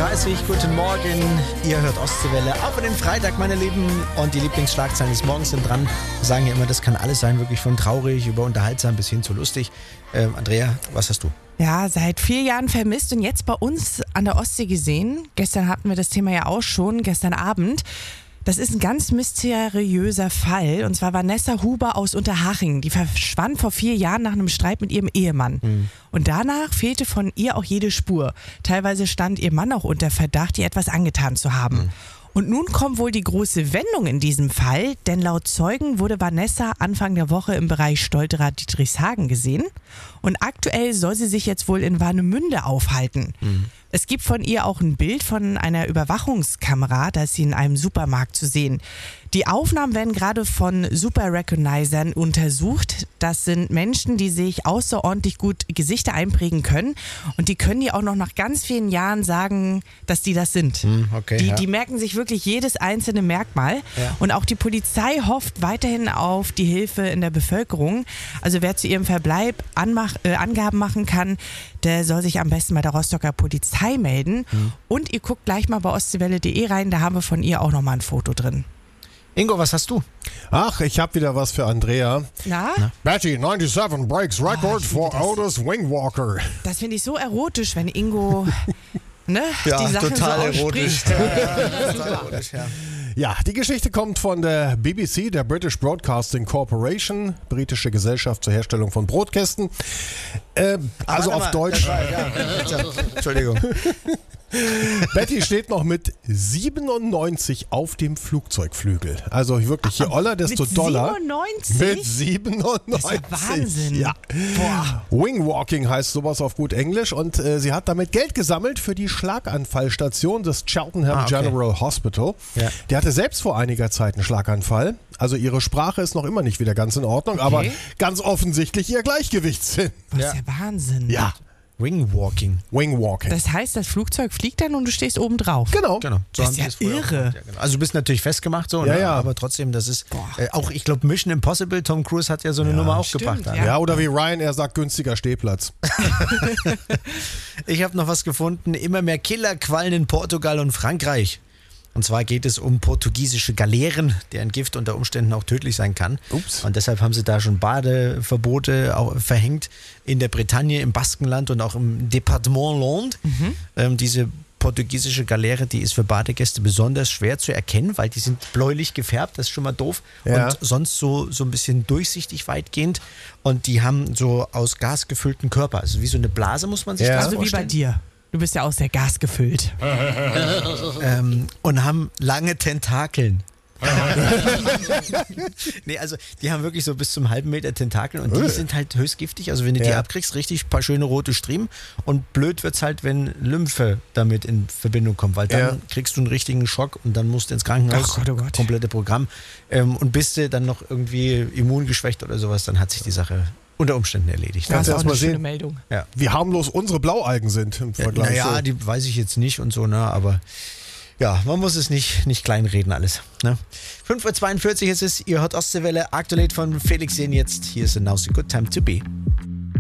6.30 Uhr, guten Morgen. Ihr hört Ostseewelle auf den Freitag, meine Lieben. Und die Lieblingsschlagzeilen des Morgens sind dran. Wir sagen ja immer, das kann alles sein, wirklich von traurig über unterhaltsam bis hin zu lustig. Andrea, was hast du? Ja, seit 4 Jahren vermisst und jetzt bei uns an der Ostsee gesehen. Gestern hatten wir das Thema ja auch schon, gestern Abend. Das ist ein ganz mysteriöser Fall. Und zwar Vanessa Huber aus Unterhaching. Die verschwand vor 4 Jahren nach einem Streit mit ihrem Ehemann. Und danach fehlte von ihr auch jede Spur. Teilweise stand ihr Mann auch unter Verdacht, ihr etwas angetan zu haben. Und nun kommt wohl die große Wendung in diesem Fall, denn laut Zeugen wurde Vanessa Anfang der Woche im Bereich Stolterath-Dietrichshagen gesehen. Und aktuell soll sie sich jetzt wohl in Warnemünde aufhalten. Es gibt von ihr auch ein Bild von einer Überwachungskamera, da ist sie in einem Supermarkt zu sehen. Die Aufnahmen werden gerade von Super Recognizern untersucht. Das sind Menschen, die sich außerordentlich gut Gesichter einprägen können. Und die können dir auch noch nach ganz vielen Jahren sagen, dass die das sind. Okay, Die merken sich wirklich jedes einzelne Merkmal. Ja. Und auch die Polizei hofft weiterhin auf die Hilfe in der Bevölkerung. Also wer zu ihrem Verbleib Angaben machen kann, der soll sich am besten bei der Rostocker Polizei melden. Und ihr guckt gleich mal bei ostseewelle.de rein, da haben wir von ihr auch nochmal ein Foto drin. Ingo, was hast du? Ach, ich habe wieder was für Andrea. Na? Betty 97 breaks record ich for liebe das. oldest wingwalker. Das finde ich so erotisch, wenn Ingo die Sachen total so erotisch. ausspricht. Total erotisch, ja. Ja, die Geschichte kommt von der BBC, der British Broadcasting Corporation, britische Gesellschaft zur Herstellung von Brotkästen. Also Warte auf mal, Deutsch. Entschuldigung. Betty steht noch mit 97 auf dem Flugzeugflügel. Also wirklich, je oller, desto Mit doller. 97? Mit 97. Das ist ja Wahnsinn. Ja. Boah. Wingwalking heißt sowas auf gut Englisch und sie hat damit Geld gesammelt für die Schlaganfallstation des Cheltenham okay. General Hospital. Ja. Die hatte selbst vor einiger Zeit einen Schlaganfall. Also ihre Sprache ist noch immer nicht wieder ganz in Ordnung, aber ganz offensichtlich ihr Gewichtssinn. Das ist ja Wahnsinn. Ja, Wingwalking. Wingwalking. Das heißt, das Flugzeug fliegt dann und du stehst oben drauf. Genau. Genau. So Das haben ist die ja es früher auch irre. gemacht, ja, genau. Also du bist natürlich festgemacht so, Ja, ne? ja. Aber trotzdem, das ist auch, ich glaube, Mission Impossible, Tom Cruise hat ja so eine Nummer auch stimmt, gebracht. ja. Ja, oder wie Ryan, er sagt günstiger Stehplatz. Ich habe noch was gefunden, immer mehr Killerquallen in Portugal und Frankreich. Und zwar geht es um portugiesische Galeeren, deren Gift unter Umständen auch tödlich sein kann. Ups. Und deshalb haben sie da schon Badeverbote auch verhängt in der Bretagne, im Baskenland und auch im Departement Landes. Diese portugiesische Galeere, die ist für Badegäste besonders schwer zu erkennen, weil die sind bläulich gefärbt, das ist schon mal doof. Ja. Und sonst so ein bisschen durchsichtig weitgehend. Und die haben so aus Gas gefüllten Körper, also wie so eine Blase muss man sich Ja. das Also wie bei vorstellen. dir. Du bist ja auch sehr gasgefüllt. Und haben lange Tentakeln. Nee, also die haben wirklich so bis zum halben Meter Tentakeln und die sind halt höchst giftig. Also wenn du die abkriegst, richtig ein paar schöne rote Striemen. Und blöd wird's halt, wenn Lymphe damit in Verbindung kommt, weil dann kriegst du einen richtigen Schock und dann musst du ins Krankenhaus. Ach Gott, oh Gott. Komplette Programm. Und bist du dann noch irgendwie immungeschwächt oder sowas, dann hat sich die Sache unter Umständen erledigt. Das Kannst ist du auch erst eine mal schöne sehen, Meldung. Ja. wie harmlos unsere Blaualgen sind im Vergleich. Naja, die weiß ich jetzt nicht und so, ne, aber ja, man muss es nicht kleinreden alles. Ne? 5.42 Uhr ist es, ihr hört Ostseewelle, aktuell von Felix Sehen jetzt. Hier ist a Now's a Good Time to Be.